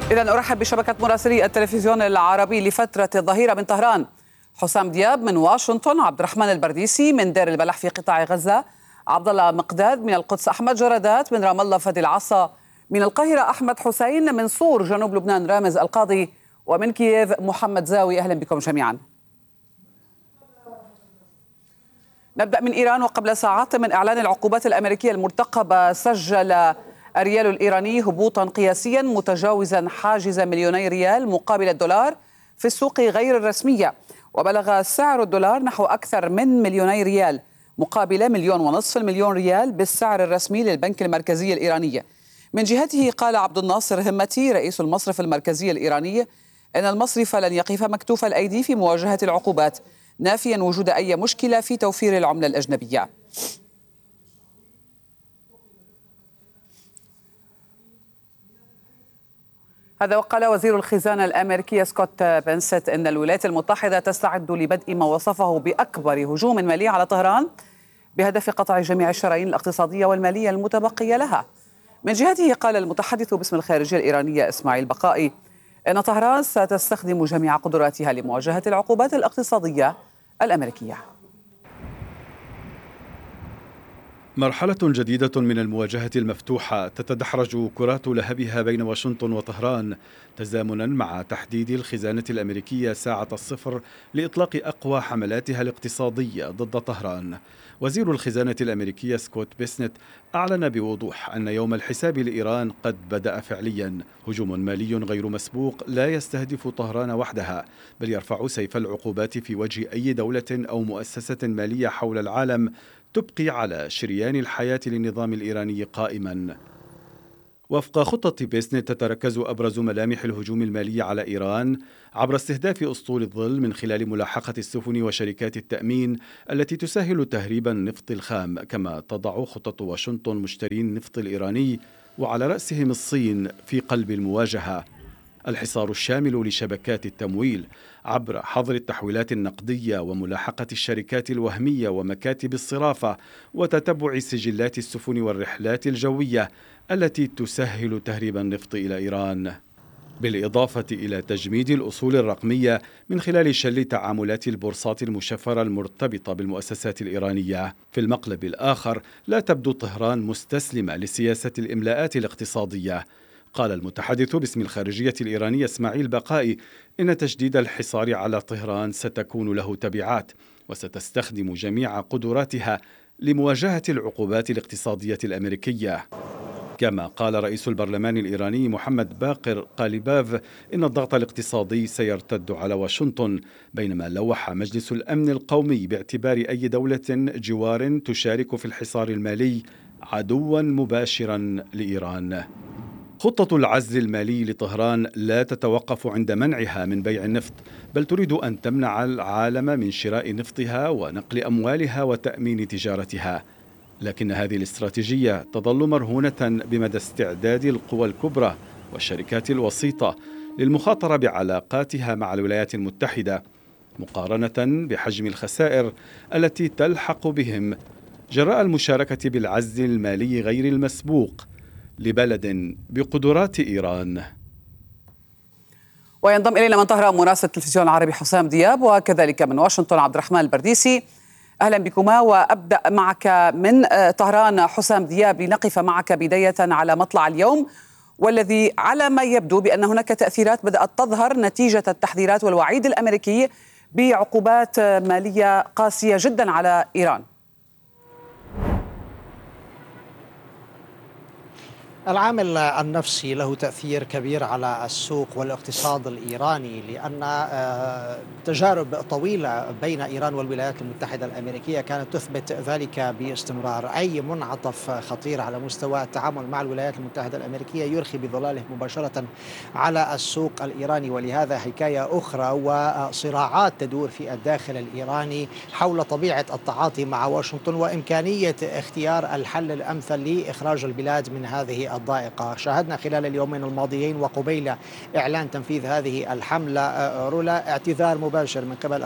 إذن أرحب بشبكة مراسلي التلفزيون العربي لفترة الظهيرة من طهران. حسام دياب من واشنطن، عبد الرحمن البرديسي من دير البلح في قطاع غزة، عبد الله مقداد من القدس، أحمد جردات من رام الله فدي العصا، من القاهرة أحمد حسين، من صور جنوب لبنان رامز القاضي، ومن كييف محمد زاوي. أهلا بكم جميعا. نبدأ من إيران. وقبل ساعات من إعلان العقوبات الأمريكية المرتقبة، سجل الريال الإيراني هبوطا قياسيا متجاوزا حاجز مليوني ريال مقابل الدولار في السوق غير الرسمية، وبلغ سعر الدولار نحو أكثر من مليوني ريال مقابل 1.5 مليون ريال بالسعر الرسمي للبنك المركزي الإيراني. من جهته قال عبد الناصر همتي رئيس المصرف المركزي الإيراني إن المصرف لن يقف مكتوف الأيدي في مواجهة العقوبات، نافيا وجود أي مشكلة في توفير العملة الأجنبية. هذا وقال وزير الخزانة الأمريكي سكوت بنسيت إن الولايات المتحدة تستعد لبدء ما وصفه بأكبر هجوم مالي على طهران بهدف قطع جميع الشرايين الاقتصادية والمالية المتبقية لها. من جهته قال المتحدث باسم الخارجية الإيرانية إسماعيل بقائي إن طهران ستستخدم جميع قدراتها لمواجهة العقوبات الاقتصادية الأمريكية. مرحلة جديدة من المواجهة المفتوحة تتدحرج كرات لهبها بين واشنطن وطهران، تزامنا مع تحديد الخزانة الأمريكية ساعة الصفر لإطلاق أقوى حملاتها الاقتصادية ضد طهران. وزير الخزانة الأمريكية سكوت بيسنت أعلن بوضوح أن يوم الحساب لإيران قد بدأ فعليا، هجوم مالي غير مسبوق لا يستهدف طهران وحدها، بل يرفع سيف العقوبات في وجه أي دولة أو مؤسسة مالية حول العالم تبقي على شريان الحياة للنظام الإيراني قائما. وفق خطة بيسنت تتركز أبرز ملامح الهجوم المالي على إيران عبر استهداف أسطول الظل من خلال ملاحقة السفن وشركات التأمين التي تسهل تهريب النفط الخام، كما تضع خطة واشنطن مشتري النفط الإيراني وعلى رأسهم الصين في قلب المواجهة. الحصار الشامل لشبكات التمويل عبر حظر التحويلات النقدية وملاحقة الشركات الوهمية ومكاتب الصرافة وتتبع سجلات السفن والرحلات الجوية التي تسهل تهريب النفط إلى إيران، بالإضافة إلى تجميد الأصول الرقمية من خلال شل تعاملات البورصات المشفرة المرتبطة بالمؤسسات الإيرانية. في المقلب الآخر لا تبدو طهران مستسلمة لسياسة الإملاءات الاقتصادية. قال المتحدث باسم الخارجية الإيرانية إسماعيل بقائي إن تشديد الحصار على طهران ستكون له تبعات، وستستخدم جميع قدراتها لمواجهة العقوبات الاقتصادية الأمريكية. كما قال رئيس البرلمان الإيراني محمد باقر قاليباف إن الضغط الاقتصادي سيرتد على واشنطن، بينما لوح مجلس الأمن القومي باعتبار أي دولة جوار تشارك في الحصار المالي عدوا مباشرا لإيران. خطة العزل المالي لطهران لا تتوقف عند منعها من بيع النفط، بل تريد أن تمنع العالم من شراء نفطها ونقل أموالها وتأمين تجارتها. لكن هذه الاستراتيجية تظل مرهونة بمدى استعداد القوى الكبرى والشركات الوسيطة للمخاطرة بعلاقاتها مع الولايات المتحدة، مقارنة بحجم الخسائر التي تلحق بهم جراء المشاركة بالعزل المالي غير المسبوق لبلد بقدرات إيران. وينضم إلينا من طهران مراسل التلفزيون العربي حسام دياب، وكذلك من واشنطن عبد الرحمن البرديسي. أهلا بكما. وأبدأ معك من طهران حسام دياب لنقف معك بداية على مطلع اليوم، والذي على ما يبدو بأن هناك تأثيرات بدأت تظهر نتيجة التحذيرات والوعيد الأمريكي بعقوبات مالية قاسية جدا على إيران. العامل النفسي له تأثير كبير على السوق والاقتصاد الإيراني، لأن تجارب طويلة بين إيران والولايات المتحدة الأمريكية كانت تثبت ذلك باستمرار. أي منعطف خطير على مستوى التعامل مع الولايات المتحدة الأمريكية يرخي بظلاله مباشرة على السوق الإيراني، ولهذا حكاية أخرى وصراعات تدور في الداخل الإيراني حول طبيعة التعاطي مع واشنطن وإمكانية اختيار الحل الأمثل لإخراج البلاد من هذه الضائقة. شاهدنا خلال اليومين الماضيين وقبيل إعلان تنفيذ هذه الحملة رولا اعتذار مباشر من قبل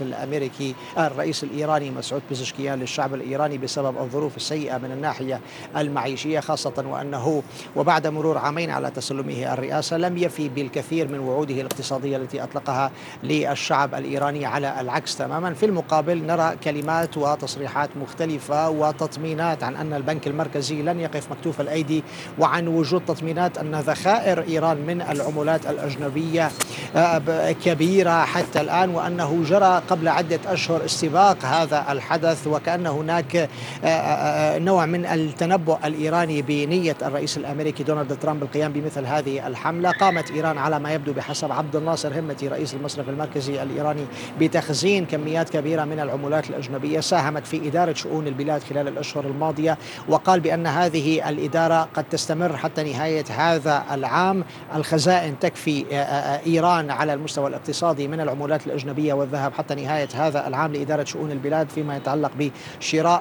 الرئيس الإيراني مسعود بيزشكيان للشعب الإيراني بسبب الظروف السيئة من الناحية المعيشية، خاصة وأنه وبعد مرور عامين على تسلمه الرئاسة لم يفي بالكثير من وعوده الاقتصادية التي أطلقها للشعب الإيراني. على العكس تماما، في المقابل نرى كلمات وتصريحات مختلفة وتطمينات عن أن البنك المركزي لن يقف مكتوف الأيدي، وعن وجود تطمينات أن ذخائر إيران من العملات الأجنبية كبيرة حتى الآن، وأنه جرى قبل عدة أشهر استباق هذا الحدث، وكأن هناك نوع من التنبؤ الإيراني بنية الرئيس الأمريكي دونالد ترامب بالقيام بمثل هذه الحملة. قامت إيران على ما يبدو بحسب عبد الناصر همتي رئيس المصرف المركزي الإيراني بتخزين كميات كبيرة من العملات الأجنبية ساهمت في إدارة شؤون البلاد خلال الأشهر الماضية، وقال بأن هذه الإدارة قد تستمر حتى نهاية هذا العام. الخزائن تكفي إيران على المستوى الاقتصادي من العملات الأجنبية والذهب حتى نهاية هذا العام لإدارة شؤون البلاد فيما يتعلق بشراء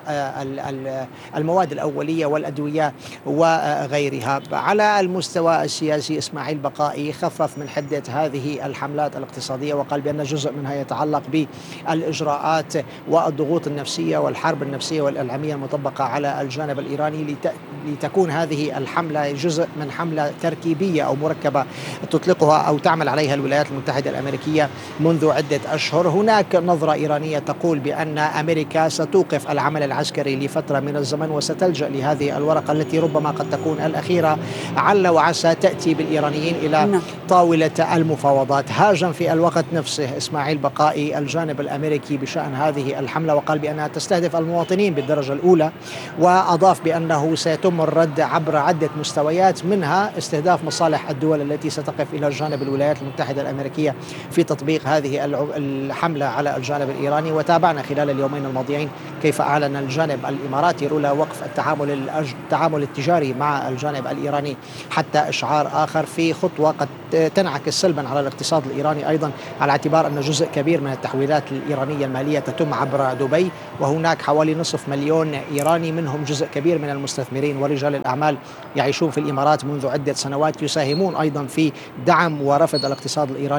المواد الأولية والأدوية وغيرها. على المستوى السياسي إسماعيل بقائي خفف من حدة هذه الحملات الاقتصادية، وقال بأن جزء منها يتعلق بالإجراءات والضغوط النفسية والحرب النفسية والإعلامية المطبقة على الجانب الإيراني لتكون هذه الحملة جزء من حملة تركيبية أو مركبة تطلقها أو تعمل عليها الولايات المتحدة الأمريكية منذ عدة أشهر. هناك نظرة إيرانية تقول بأن أمريكا ستوقف العمل العسكري لفترة من الزمن وستلجأ لهذه الورقة التي ربما قد تكون الأخيرة، عل وعسى تأتي بالإيرانيين إلى طاولة المفاوضات. هاجم في الوقت نفسه إسماعيل بقائي الجانب الأمريكي بشأن هذه الحملة، وقال بأنها تستهدف المواطنين بالدرجة الأولى، وأضاف بأنه سيتم الرد عبر عدة مستويات، منها استهداف مصالح الدول التي ستقف إلى جانب الولايات المتحدة الأمريكية في تطبيق هذه الحملة على الجانب الإيراني. وتابعنا خلال اليومين الماضيين كيف أعلن الجانب الإماراتي رولا وقف التعامل التجاري مع الجانب الإيراني حتى إشعار آخر، في خطوة قد تنعكس سلبا على الاقتصاد الإيراني أيضا، على اعتبار أن جزء كبير من التحويلات الإيرانية المالية تتم عبر دبي، وهناك حوالي 500,000 إيراني منهم جزء كبير من المستثمرين ورجال الأعمال يعيشون في الإمارات منذ عدة سنوات، يساهمون أيضا في دعم ورفض الاقتصاد الإيراني